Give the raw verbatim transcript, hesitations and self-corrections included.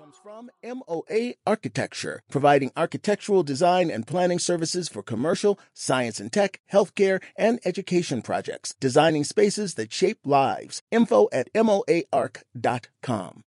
comes from M O A Architecture, providing architectural design and planning services for commercial, science and tech, healthcare, and education projects, designing spaces that shape lives. Info at M O A arc dot com.